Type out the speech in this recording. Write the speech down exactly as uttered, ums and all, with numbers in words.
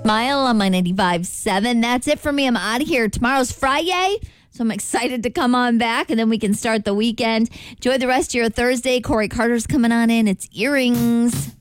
Smile on my ninety-five point seven. That's it for me. I'm out of here. Tomorrow's Friday, so I'm excited to come on back, and then we can start the weekend. Enjoy the rest of your Thursday. Corey Carter's coming on in. It's Earrings.